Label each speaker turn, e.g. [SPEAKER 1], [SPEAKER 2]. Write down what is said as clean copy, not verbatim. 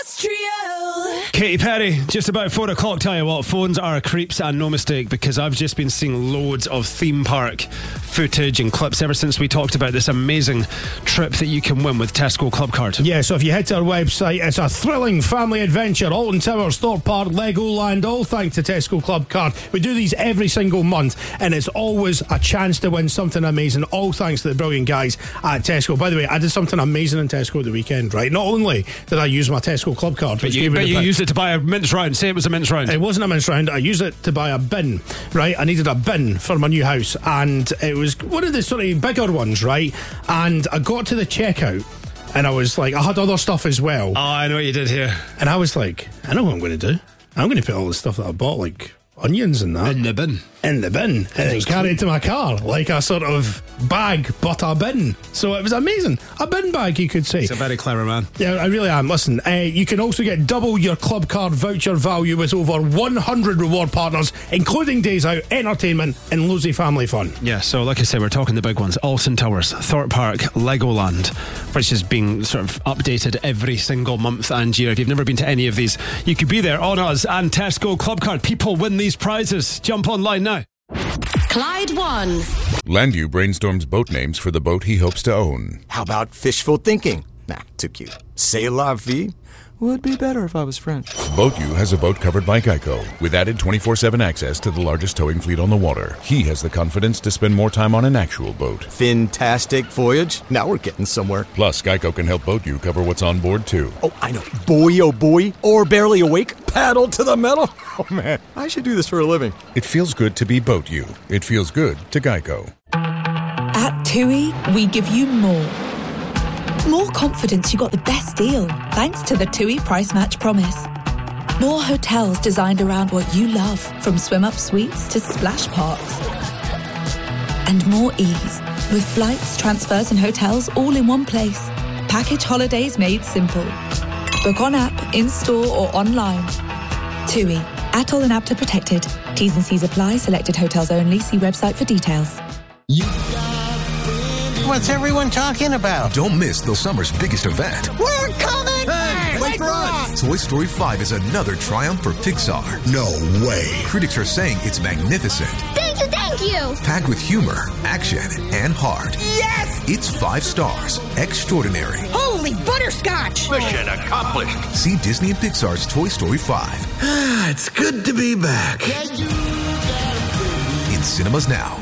[SPEAKER 1] Katy Perry, just about 4 o'clock. Tell you what, phones are creeps and no mistake, because I've just been seeing loads of theme park footage and clips ever since we talked about this amazing trip that you can win with Tesco Club Card.
[SPEAKER 2] Yeah, so if you head to our website, it's a thrilling family adventure. Alton Towers, Thorpe Park, Legoland, all thanks to Tesco Club Card. We do these every single month, and it's always a chance to win something amazing, all thanks to the brilliant guys at Tesco. By the way, I did something amazing in Tesco the weekend, right? Not only did I use my Tesco Club Card,
[SPEAKER 1] but you used it to buy a mince round. Say it was a mince round.
[SPEAKER 2] It wasn't a mince round. I used it to buy a bin, right? I needed a bin for my new house, and it was one of the sort of bigger ones, right? And I got to the checkout, and I was like, I had other stuff as well.
[SPEAKER 1] Oh, I know what you did here.
[SPEAKER 2] And I was like, I know what I'm going to do. I'm going to put all the stuff that I bought, like onions and that,
[SPEAKER 1] in the bin,
[SPEAKER 2] and then carry it to my car like a sort of bag, but a bin. So it was amazing. A bin bag, you could say.
[SPEAKER 1] He's a very clever man.
[SPEAKER 2] Yeah, I really am. Listen, you can also get double your club card voucher value with over 100 reward partners, including days out, entertainment, and loads family fun.
[SPEAKER 1] Yeah, so like I said, we're talking the big ones: Alton Towers, Thorpe Park, Legoland, which is being sort of updated every single month and year. If you've never been to any of these, you could be there on us and Tesco Club Card. People win these prizes. Jump online now.
[SPEAKER 3] Clyde One.
[SPEAKER 4] Landu brainstorms boat names for the boat he hopes to own.
[SPEAKER 5] How about fishful thinking? Nah, too cute. C'est la vie? Would be better if I was French.
[SPEAKER 4] BoatU has a boat covered by Geico, with added 24/7 access to the largest towing fleet on the water. He has the confidence to spend more time on an actual boat.
[SPEAKER 5] Fantastic voyage. Now we're getting somewhere.
[SPEAKER 4] Plus, Geico can help BoatU cover what's on board, too.
[SPEAKER 5] Oh, I know. Boy, oh boy. Or barely awake. Paddle to the metal. Oh, man. I should do this for a living.
[SPEAKER 4] It feels good to be BoatU. It feels good to Geico.
[SPEAKER 6] At TUI, we give you more. More confidence you got the best deal, thanks to the TUI Price Match Promise. More hotels designed around what you love, from swim-up suites to splash parks. And more ease, with flights, transfers and hotels all in one place. Package holidays made simple. Book on app, in-store or online. TUI. ATOL and APTA protected. T's and C's apply. Selected hotels only. See website for details.
[SPEAKER 7] What's everyone talking about?
[SPEAKER 8] Don't miss the summer's biggest event.
[SPEAKER 7] We're coming back!
[SPEAKER 8] Wait for us! Toy Story 5 is another triumph for Pixar.
[SPEAKER 9] No way.
[SPEAKER 8] Critics are saying it's magnificent.
[SPEAKER 10] Thank you!
[SPEAKER 8] Packed with humor, action, and heart.
[SPEAKER 7] Yes!
[SPEAKER 8] It's 5 stars. Extraordinary.
[SPEAKER 7] Holy butterscotch!
[SPEAKER 9] Mission accomplished.
[SPEAKER 8] See Disney and Pixar's Toy Story 5.
[SPEAKER 9] It's good to be back.
[SPEAKER 8] In cinemas now.